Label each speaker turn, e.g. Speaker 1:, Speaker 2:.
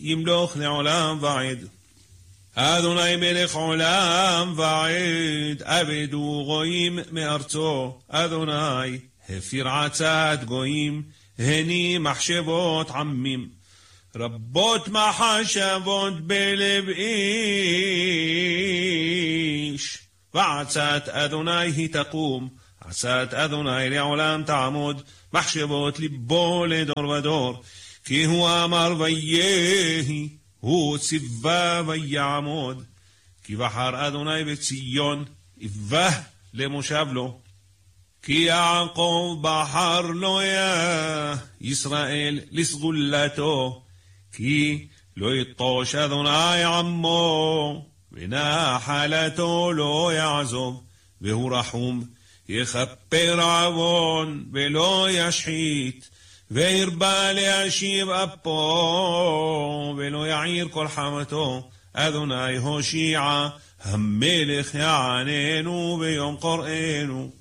Speaker 1: ימלוך לעולם ועד. אדוני מלך עולם ועד, עבדו גויים מארצו. אדוני הפיר עצת גויים, הני מחשבות עמים. רבות מחשבות בלב איש, ועצת אדוני היא תקום. עצת אדוני לעולם תעמוד, מחשבות ליבו לדור ודור. כי הוא אמר ויהי, הוא ציווה ויעמוד. כי בחר אדוני בציון, יבא למושב לו. כי יעקב בחר לו ישראל לסגולתו. כי לא יטוש אדוני עמו, ונחלתו לא יעזוב. והוא רחום, יכפר עוון ולא ישחית. והרבה להשיב אפו, ולא יעיר כל חמתו. אדוני הושיע, המלך יעננו ביום קוראנו.